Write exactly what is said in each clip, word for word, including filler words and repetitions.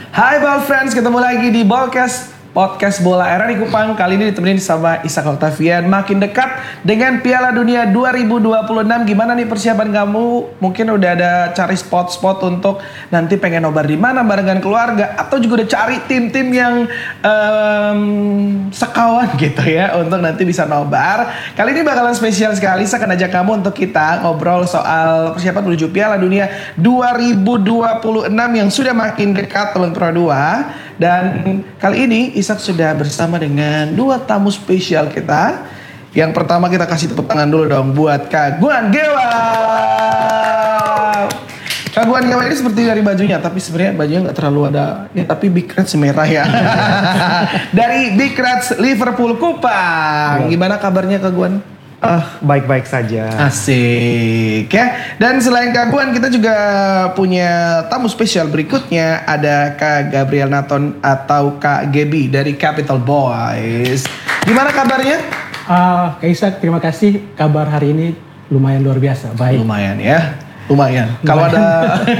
Hai Ball Friends, ketemu lagi di Ballcast Podcast Bola Era di Kupang. Kali ini ditemenin sama Ishak Octavian. Makin dekat dengan Piala Dunia dua ribu dua puluh enam. Gimana nih persiapan kamu? Mungkin udah ada cari spot-spot untuk nanti pengen nobar di mana barengan keluarga, atau juga udah cari tim-tim yang um, sekawan gitu ya untuk nanti bisa nobar. Kali ini bakalan spesial sekali. Saya akan ajak kamu untuk kita ngobrol soal persiapan menuju Piala Dunia dua ribu dua puluh enam yang sudah makin dekat, teman Pro dua. Dan kali ini Ishak sudah bersama dengan dua tamu spesial kita. Yang pertama kita kasih tepuk tangan dulu dong buat Kak Guan Gewa. Kak Guan Gewa ini seperti dari bajunya, tapi sebenarnya bajunya nggak terlalu ada, ya, tapi Big Reds merah ya. Dari Big Reds Liverpool Kupang. Gimana kabarnya Kak Guan? Ah, baik-baik saja. Asik ya. Dan selain Kak Guan, kita juga punya tamu spesial berikutnya. Ada Kak Gabriel Nathan atau Kak Gebi dari Capital Boys. Gimana kabarnya? Uh, Kak Ishak, terima kasih. Kabar hari ini lumayan luar biasa. Baik. Lumayan ya. Lumayan. Kalau ada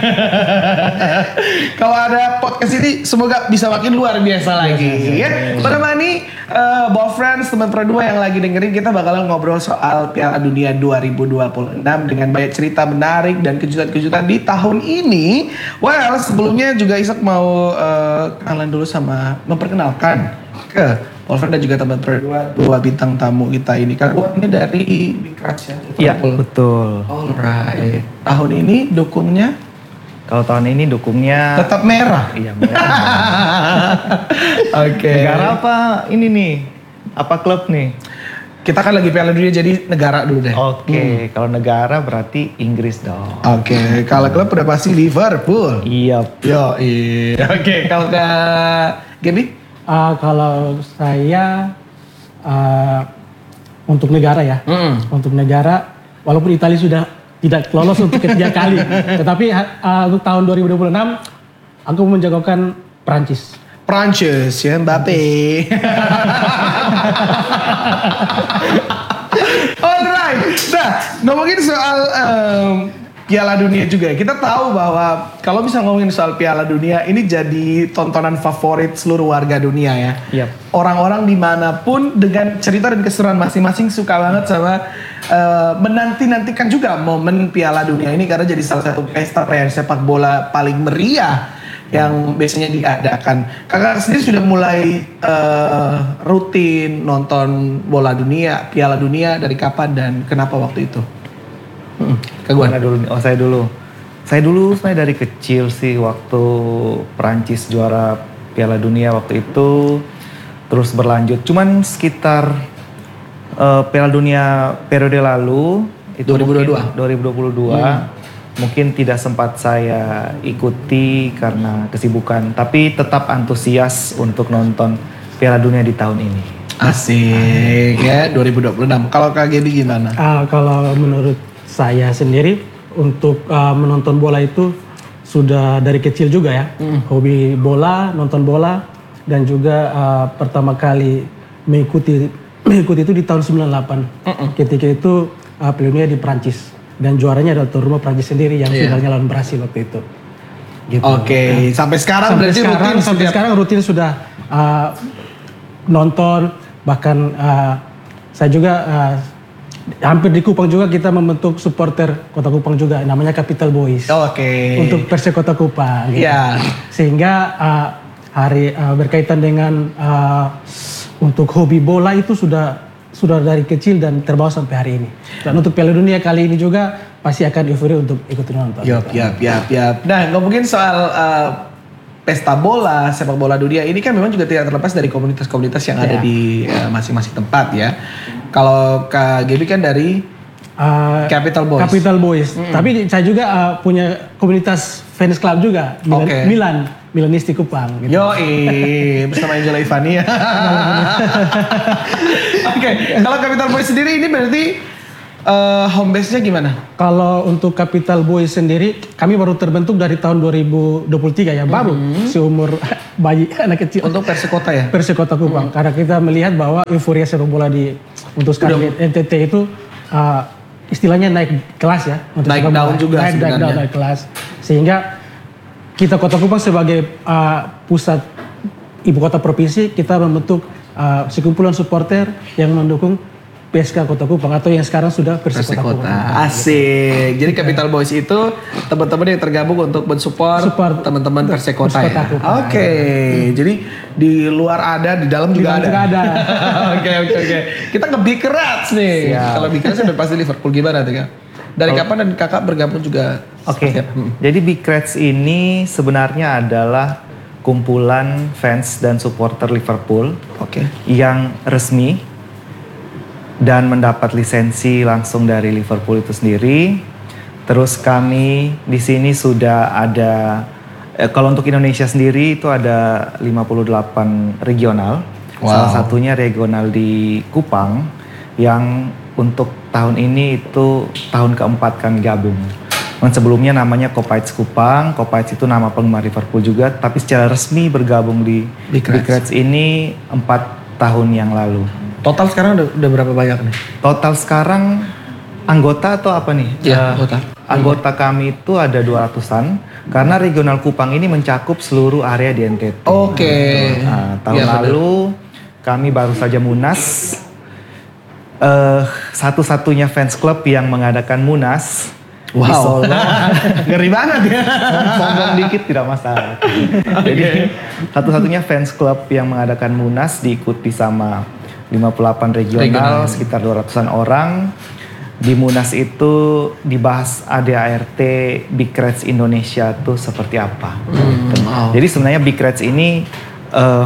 kalau ada podcast ini semoga bisa makin luar biasa lagi ya. Menemani uh, Ball Friends, teman Pro dua yang lagi dengerin, kita bakalan ngobrol soal Piala Dunia dua ribu dua puluh enam dengan banyak cerita menarik dan kejutan-kejutan di tahun ini. Well, sebelumnya juga Ishak mau uh, kenalan dulu sama memperkenalkan ke Ball Friends dan juga teman Pro dua, dua bintang tamu kita ini. Kan ini dari Big Reds ya. Iya, betul. Alright. Tahun ini dukungnya? Kalau tahun ini dukungnya Tetap merah. Iya, merah. Oke. Okay. Negara apa ini nih? Apa klub nih? Kita kan lagi Piala Dunia, jadi negara dulu deh. Oke, okay. hmm. Kalau negara berarti Inggris dong. Oke, okay. Kalau klub udah pasti Liverpool. Iya. Yo, iya. Oke, okay. Kalau Kak Gaby? Uh, kalau saya uh, untuk negara ya, mm. untuk negara, walaupun Italia sudah tidak lolos untuk ketiga kali, tetapi uh, untuk tahun dua ribu dua puluh enam aku menjagokan Prancis. Prancis ya, Mbappe. Alright, nah ngomongin soal um, Piala Dunia juga, kita tahu bahwa kalau bisa ngomongin soal Piala Dunia ini jadi tontonan favorit seluruh warga dunia ya. Yep. Orang-orang dimanapun dengan cerita dan keseruan masing-masing suka banget sama uh, menanti-nantikan juga momen Piala Dunia ini karena jadi salah satu pesta perayaan sepak bola paling meriah yang biasanya diadakan. Kakak sendiri sudah mulai uh, rutin nonton bola dunia, Piala Dunia dari kapan dan kenapa waktu itu? Hmm. Kagak dulu. Oh saya dulu. Saya dulu saya dari kecil sih waktu Prancis juara Piala Dunia waktu itu terus berlanjut. Cuman sekitar uh, Piala Dunia periode lalu itu dua ribu dua puluh dua. dua ribu dua puluh dua hmm. Mungkin tidak sempat saya ikuti karena kesibukan, tapi tetap antusias untuk nonton Piala Dunia di tahun ini. Asik ya, dua ribu dua puluh enam. Kalau Kak Gedi gimana? Uh, kalau menurut saya sendiri untuk uh, menonton bola itu sudah dari kecil juga ya. Mm. Hobi bola, nonton bola, dan juga uh, pertama kali mengikuti mengikuti itu di tahun sembilan puluh delapan. Mm-mm. Ketika itu uh, Piala Dunia di Prancis dan juaranya adalah tuan rumah Prancis sendiri yang yeah. finalnya lawan Brasil waktu itu. Gitu. Oke, okay. ya. Sampai sekarang sampai berarti sekarang, rutin sampai setiap... sekarang rutin sudah uh, nonton, bahkan uh, saya juga uh, hampir di Kupang juga kita membentuk supporter Kota Kupang juga, namanya Capital Boys. Oke. Okay. Untuk Persib Kota Kupang. Gitu. Yeah. Sehingga uh, hari uh, berkaitan dengan uh, untuk hobi bola itu sudah sudah dari kecil dan terbawa sampai hari ini. Dan untuk Piala Dunia kali ini juga pasti akan euforia untuk ikut nonton. Yap, yap, yap, yap. Nah, ngomongin soal uh, pesta bola, sepak bola dunia ini kan memang juga tidak terlepas dari komunitas-komunitas yang ada yeah. di uh, masing-masing tempat ya. Kalau Kak Gaby kan dari uh, Capital Boys. Capital Boys. Mm. Tapi saya juga uh, punya komunitas fans club juga, Milan, okay. Milan, Milanisti Kupang. Gitu. Yoi, bersama Angela Ivani ya. Oke, okay. Kalau Capital Boys sendiri ini berarti uh, home base-nya gimana? Kalau untuk Capital Boys sendiri, kami baru terbentuk dari tahun dua ribu dua puluh tiga ya, baru mm-hmm. seumur bayi anak kecil. Untuk Persikota ya? Persikota Kupang, mm-hmm. karena kita melihat bahwa euforia sepak bola di untuk sekarang N T T itu uh, istilahnya naik kelas ya. Untuk naik daun juga naik, sebenarnya. Naik daun, naik kelas. Sehingga kita Kota Kupang sebagai uh, pusat ibu kota provinsi, kita membentuk uh, sekumpulan supporter yang mendukung P S K Kota Kupang atau yang sekarang sudah Persikota Persikota. Kupang. Asik. Jadi Capital Boys itu teman-teman yang tergabung untuk mensupport Support teman-teman Persikota ya. Persikota Kupang. Oke. Jadi di luar ada, di dalam Di juga dalam ada. juga ada. Oke oke oke. Kita nge-Big Reds nih. Siap. Kalau Big Reds udah pasti Liverpool, gimana tuh Kak? Dari kapan dan kakak bergabung juga? Oke, seperti apa? Hmm. jadi Big Reds ini sebenarnya adalah kumpulan fans dan supporter Liverpool Oke. yang resmi dan mendapat lisensi langsung dari Liverpool itu sendiri. Terus kami di sini sudah ada, eh, kalau untuk Indonesia sendiri itu ada lima puluh delapan regional. Wow. Salah satunya regional di Kupang yang untuk tahun ini itu tahun keempat kami gabung. Dan sebelumnya namanya Kopites Kupang, Kopites itu nama penggemar Liverpool juga, tapi secara resmi bergabung di Big Big Reds. Reds ini empat tahun yang lalu. Total sekarang udah, udah berapa banyak nih? Total sekarang anggota atau apa nih? Iya, Eh, anggota. Anggota kami itu ada dua ratusan, karena regional Kupang ini mencakup seluruh area di N T T. Oke. Nah, tahun Iya, benar. lalu kami baru saja Munas. Eh, satu-satunya fans club yang mengadakan Munas di Wow. Solo. Ngeri banget ya. Sombong dikit tidak masalah. Jadi satu-satunya fans club yang mengadakan Munas diikuti sama lima puluh delapan regional, Regional. sekitar dua ratusan orang. Di Munas itu dibahas A D A R T Big Reds Indonesia tuh seperti apa. Gitu. wow. Jadi sebenarnya Big Reds ini eh,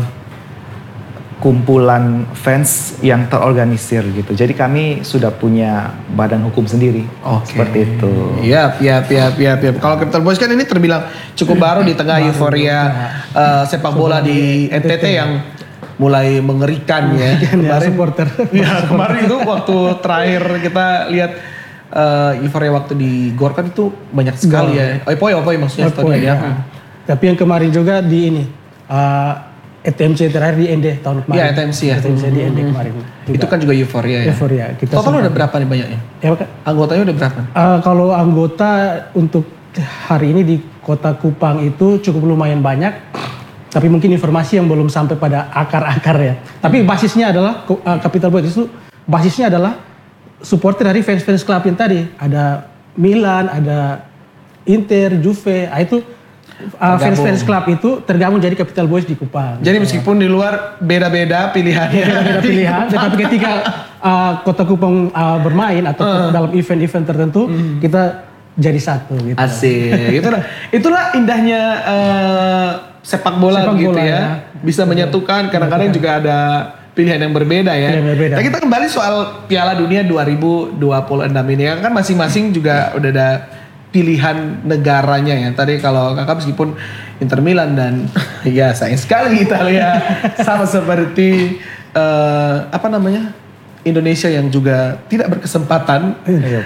kumpulan fans yang terorganisir gitu. Jadi kami sudah punya badan hukum sendiri. Oke. Seperti itu. Iya, iya, iya, iya, iya. Kalau Capital Boys kan ini terbilang cukup baru di tengah euforia eh, sepak bola di N T T yang mulai mengerikan ya. Ya, supporter. Ya, kemarin itu waktu terakhir kita lihat eh, euforia waktu di Gor kan itu banyak sekali ya. Oh, Poi, Poi maksudnya Oh, story ya. ya. Tapi yang kemarin juga di ini uh, E T M C terakhir di N D tahun kemarin. Iya, E T M C ya. E T M C di N D kemarin. Juga. Itu kan juga euforia ya. Euforia. Kita Total sempat- udah berapa nih banyaknya? Ya, Kak. Anggotanya udah berapa? Uh, kalau anggota untuk hari ini di Kota Kupang itu cukup lumayan banyak. Tapi mungkin informasi yang belum sampai pada akar-akar ya. Tapi basisnya adalah uh, Capital Boys itu basisnya adalah supporter dari fans-fans klub yang tadi. Ada Milan, ada Inter, Juve. Ah, itu uh, fans-fans klub itu tergabung jadi Capital Boys di Kupang. Jadi meskipun di luar beda-beda pilihannya. Beda pilihan, tetapi ketika uh, Kota Kupang uh, bermain atau dalam event-event tertentu, kita jadi satu gitu. Asik. Itulah itulah indahnya eh, sepak bola Sepak gitu bola, ya. ya. Bisa menyatukan, kadang-kadang juga ada pilihan yang berbeda ya. Pilihan yang berbeda. Nah, kita kembali soal Piala Dunia dua ribu dua puluh enam ini ya. Kan masing-masing juga udah ada pilihan negaranya ya. Tadi kalau kakak meskipun Inter Milan dan ya sayang sekali Italia sama seperti eh, apa namanya Indonesia yang juga tidak berkesempatan. Iya.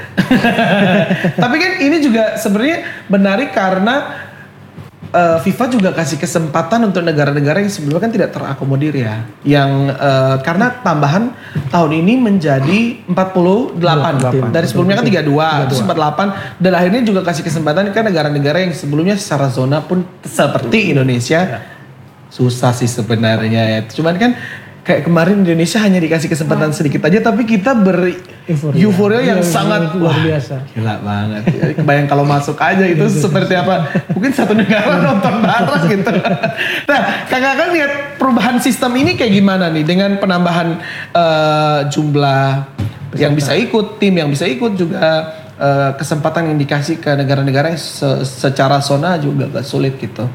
Tapi kan ini juga sebenarnya menarik karena eh, FIFA juga kasih kesempatan untuk negara-negara yang sebelumnya kan tidak terakomodir ya. Yang eh, karena tambahan tahun ini menjadi empat puluh delapan. delapan. Dari sebelumnya kan tiga puluh dua, terus empat puluh delapan dan akhirnya juga kasih kesempatan ke negara-negara yang sebelumnya secara zona pun seperti Indonesia. Susah sih sebenarnya ya. Cuman kan kayak kemarin Indonesia hanya dikasih kesempatan sedikit aja tapi kita ber Euforia. euforia yang Iya, sangat luar wah, biasa. gila banget. Ya, kebayang kalau masuk aja itu seperti apa? Mungkin satu negara nonton bareng gitu. Nah, kakak-kakak lihat perubahan sistem ini kayak gimana nih dengan penambahan eh, jumlah yang bisa ikut, tim yang bisa ikut juga eh, kesempatan yang dikasih ke negara-negara yang se- secara zona juga gak sulit gitu.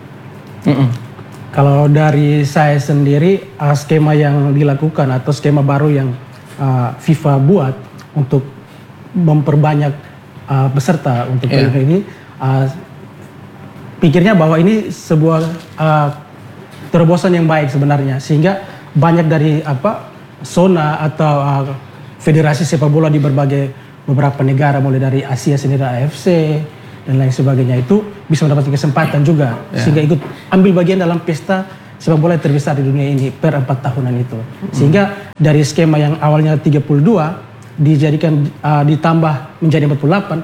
Mm-mm. Kalau dari saya sendiri, uh, skema yang dilakukan atau skema baru yang uh, FIFA buat untuk memperbanyak uh, peserta untuk Iya. yeah. ini, uh, pikirnya bahwa ini sebuah uh, terobosan yang baik sebenarnya, sehingga banyak dari apa zona atau uh, federasi sepak bola di berbagai beberapa negara, mulai dari Asia sendiri A F C dan lain sebagainya itu bisa mendapatkan kesempatan juga Ya. sehingga ikut ambil bagian dalam pesta sepak bola yang terbesar di dunia ini per empat tahunan itu. Sehingga dari skema yang awalnya tiga puluh dua dijadikan uh, ditambah menjadi empat puluh delapan,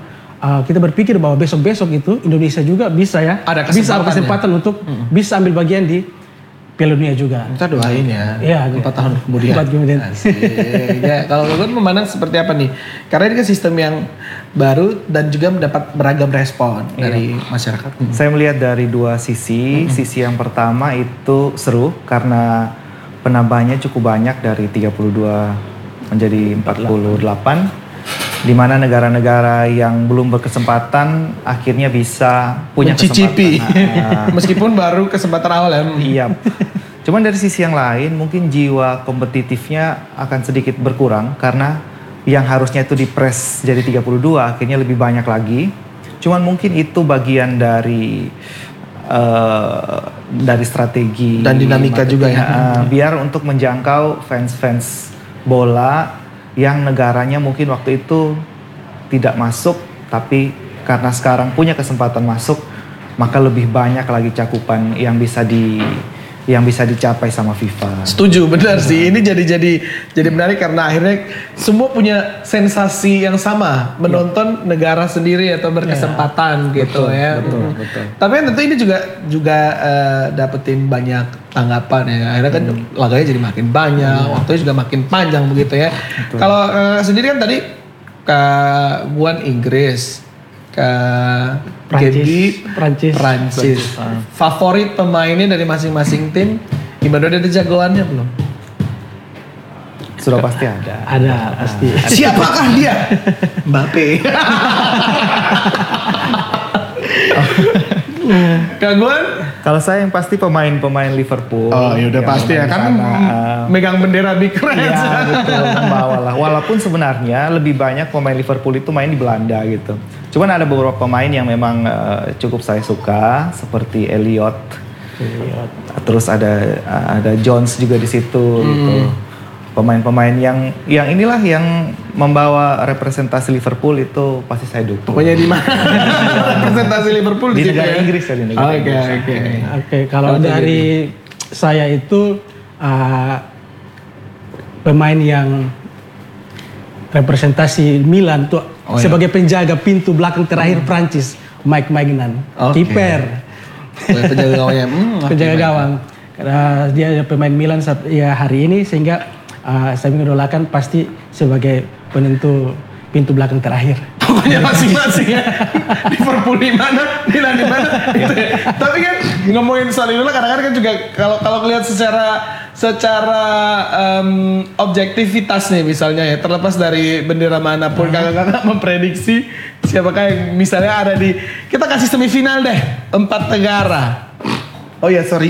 uh, kita berpikir bahwa besok-besok itu Indonesia juga bisa ya, Ada bisa kesempatan kesempatan untuk bisa ambil bagian di Piala Dunia juga. Kita doain ya. Iya, empat tahun kemudian. Empat kemudian. Asik. Ya, kalau Gugun memandang seperti apa nih? Karena ini kan sistem yang baru dan juga mendapat beragam respon dari masyarakat. Saya melihat dari dua sisi. Sisi yang pertama itu seru karena penambahannya cukup banyak dari tiga puluh dua menjadi empat puluh delapan. Di mana negara-negara yang belum berkesempatan akhirnya bisa punya Mencicipi. kesempatan. Nah, Meskipun baru kesempatan awal ya. iya. Cuman dari sisi yang lain mungkin jiwa kompetitifnya akan sedikit berkurang karena yang harusnya itu dipres jadi tiga puluh dua akhirnya lebih banyak lagi. Cuman mungkin itu bagian dari uh, dari strategi Dan dinamika juga ya. uh, biar untuk menjangkau fans-fans bola yang negaranya mungkin waktu itu tidak masuk, tapi karena sekarang punya kesempatan masuk, maka lebih banyak lagi cakupan yang bisa di yang bisa dicapai sama FIFA. Setuju, benar sih. Ini jadi jadi jadi menarik karena akhirnya semua punya sensasi yang sama menonton negara sendiri atau berkesempatan gitu betul, ya. betul, Hmm. betul. Tapi kan tentu ini juga juga eh, dapetin banyak tanggapan ya. Akhirnya kan laganya jadi makin banyak, waktunya juga makin panjang begitu ya. Kalau eh, sendiri kan tadi ke Guan Inggris, ke Prancis, Gaby Prancis. Prancis. Favorit pemainnya dari masing-masing tim, gimana, udah ada jagoannya belum? Sudah pasti ada. Ada pasti. Siapakah dia? Mbappe. Kaguan? Kalau saya yang pasti pemain-pemain Liverpool. Oh ya udah yang pasti ya main di kan sana, uh, megang bendera Big Reds. ya betul, membawa lah. Walaupun sebenarnya lebih banyak pemain Liverpool itu main di Belanda gitu. Cuman ada beberapa pemain yang memang uh, cukup saya suka seperti Elliot. Terus ada ada Jones juga di situ gitu. Pemain-pemain yang yang inilah yang membawa representasi Liverpool itu pasti saya dukung. Pokoknya di mana? Representasi Liverpool Di situ negara ya? Inggris ya, di negara Oke Inggris. oke. Oke, kalau dari saya itu uh, pemain yang representasi Milan tuh Oh, iya. sebagai penjaga pintu belakang terakhir Prancis, Mike Maignan, Oke. kiper, Oh, penjaga gawangnya. Hmm, penjaga oke, gawang. Karena dia adalah pemain Milan saat ya hari ini sehingga uh, saya mengidolakan pasti sebagai penentu pintu belakang terakhir. Pokoknya masing-masing ya. Liverpool di mana, Milan di mana. Gitu ya. Tapi kan ngomongin soal itu kadang-kadang kan juga kalau kalau lihat secara secara um, objektivitas nih misalnya ya, terlepas dari bendera manapun, kakak-kakak memprediksi siapakah yang misalnya ada di, kita kasih semifinal deh, empat negara. Oh ya sorry.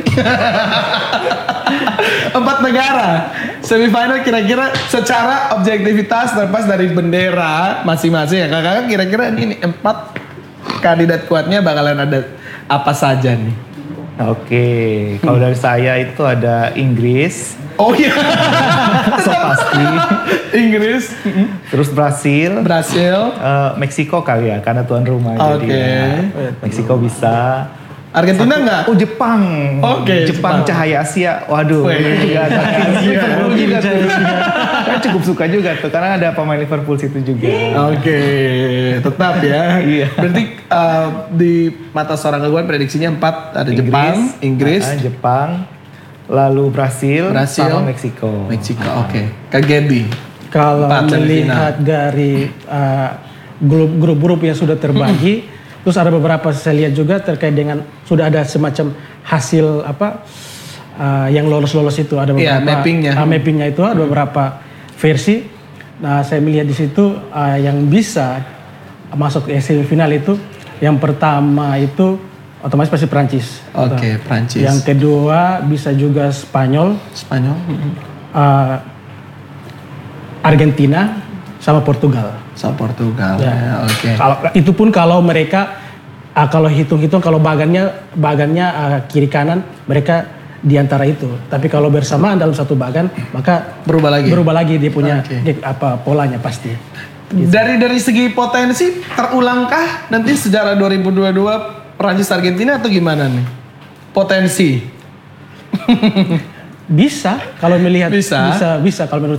Empat negara semifinal kira-kira secara objektivitas terlepas dari bendera masing-masing ya kakak, kira-kira ini empat kandidat kuatnya bakalan ada apa saja nih? Oke, kalau dari saya itu ada Inggris, Oh iya. so pasti. Inggris, Terus Brasil, Brasil, eh, Meksiko kali ya, karena tuan rumah. Oke. Jadi ya, Meksiko bisa. Argentina enggak? Oh Jepang, Oke, Jepang, Jepang. cahaya Asia. Waduh, Wih, ini juga ada Asia. Liverpool juga tuh. Saya cukup suka juga tuh, karena ada pemain Liverpool situ juga. Oke, tetap ya. Iya. Berarti uh, di mata seorang kaguan prediksinya empat, ada Jepang, Inggris, ah, Jepang, lalu Brasil, Brasil, sama Meksiko. Meksiko. Oke. Kak Gaby. Kalau Empat melihat dari uh, grup- grup-grup yang sudah terbagi, terus ada beberapa saya lihat juga terkait dengan sudah ada semacam hasil apa uh, yang lolos-lolos itu ada Iya, beberapa mappingnya. uh, mappingnya itu ada beberapa versi. Nah saya melihat di situ uh, yang bisa masuk ke semifinal itu yang pertama itu otomatis pasti Prancis. Oke, Prancis. Yang kedua bisa juga Spanyol, Spanyol. uh, Argentina sama Portugal. Sama Portugal. Ya. Ya, oke. Kalau itu pun kalau mereka uh, kalau hitung-hitung kalau bagannya bagannya uh, kiri kanan mereka di antara itu. Tapi kalau bersamaan dalam satu bagan maka Berubah lagi. berubah lagi dia punya Oke. dia, apa polanya pasti. Dari dari segi potensi terulangkah nanti sejarah dua ribu dua puluh dua Prancis Argentina atau gimana nih? Potensi. Bisa kalau melihat Bisa. bisa bisa kalau menurut